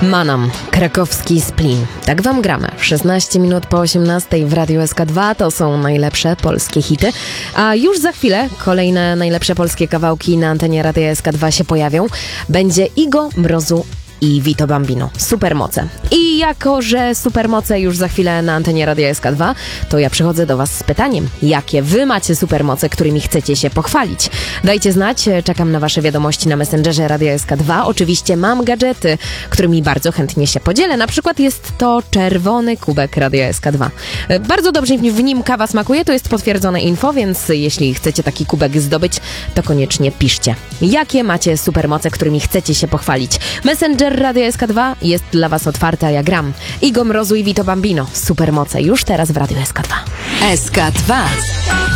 Manam, krakowski Splin. Tak wam gramy. 16 minut po 18 w Radiu SK2 to są najlepsze polskie hity. A już za chwilę kolejne najlepsze polskie kawałki na antenie Radia SK2 się pojawią. Będzie Igo, Mrozu i Vito Bambino. Supermoce. I jako, że supermoce już za chwilę na antenie Radia SK2, to ja przychodzę do was z pytaniem. Jakie wy macie supermoce, którymi chcecie się pochwalić? Dajcie znać, czekam na wasze wiadomości na Messengerze Radia SK2. Oczywiście mam gadżety, którymi bardzo chętnie się podzielę. Na przykład jest to czerwony kubek Radia SK2. Bardzo dobrze w nim kawa smakuje, to jest potwierdzone info, więc jeśli chcecie taki kubek zdobyć, to koniecznie piszcie. Jakie macie supermoce, którymi chcecie się pochwalić? Messenger Radio SK2 jest dla was otwarta, ja gram. Igo, Mrozu i Vito Bambino. Supermoce już teraz w Radio SK2. SK2.